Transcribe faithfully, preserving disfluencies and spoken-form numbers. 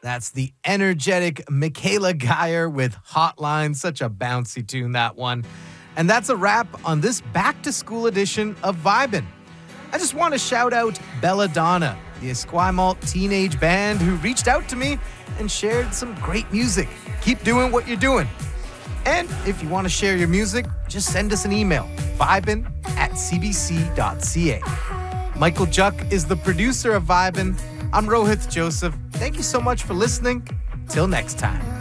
That's the energetic Michaela Geyer with Hotline. Such a bouncy tune, that one. And that's a wrap on this back-to-school edition of Vibin'. I just want to shout out Belladonna, the Esquimalt teenage band who reached out to me and shared some great music. Keep doing what you're doing. And if you want to share your music, just send us an email, vibin at c b c dot c a. Michael Juck is the producer of Vibin'. I'm Rohith Joseph. Thank you so much for listening. Till next time.